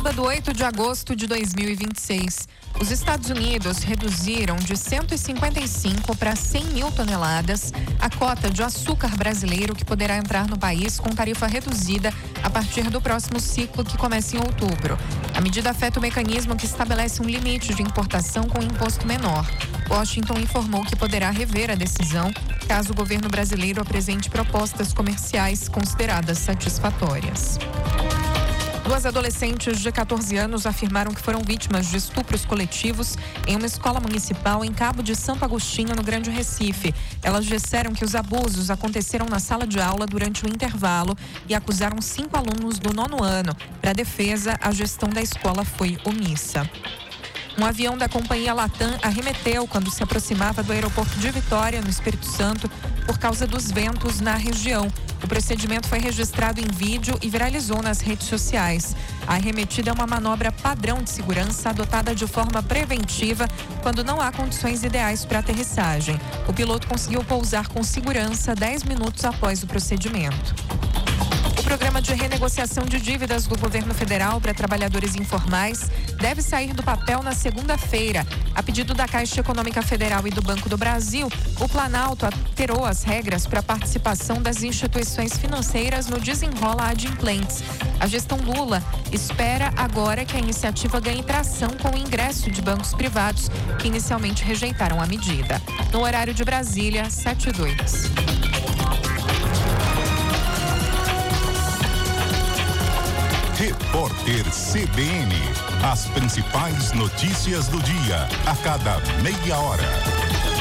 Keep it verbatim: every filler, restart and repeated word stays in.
sábado, oito de agosto de dois mil e vinte e seis, os Estados Unidos reduziram de cento e cinquenta e cinco para cem mil toneladas a cota de açúcar brasileiro que poderá entrar no país com tarifa reduzida a partir do próximo ciclo, que começa em outubro. A medida afeta o mecanismo que estabelece um limite de importação com imposto menor. Washington informou que poderá rever a decisão caso o governo brasileiro apresente propostas comerciais consideradas satisfatórias. Duas adolescentes de quatorze anos afirmaram que foram vítimas de estupros coletivos em uma escola municipal em Cabo de Santo Agostinho, no Grande Recife. Elas disseram que os abusos aconteceram na sala de aula durante o intervalo e acusaram cinco alunos do nono ano. Para a defesa, a gestão da escola foi omissa. Um avião da companhia Latam arremeteu quando se aproximava do aeroporto de Vitória, no Espírito Santo, por causa dos ventos na região. O procedimento foi registrado em vídeo e viralizou nas redes sociais. A arremetida é uma manobra padrão de segurança adotada de forma preventiva quando não há condições ideais para aterrissagem. O piloto conseguiu pousar com segurança dez minutos após o procedimento. O programa de renegociação de dívidas do governo federal para trabalhadores informais deve sair do papel na segunda-feira. A pedido da Caixa Econômica Federal e do Banco do Brasil, o Planalto alterou as regras para a participação das instituições financeiras no desenrola adimplentes. A gestão Lula espera agora que a iniciativa ganhe tração com o ingresso de bancos privados que inicialmente rejeitaram a medida. No horário de Brasília, sete e dois. Repórter C B N. As principais notícias do dia, a cada meia hora.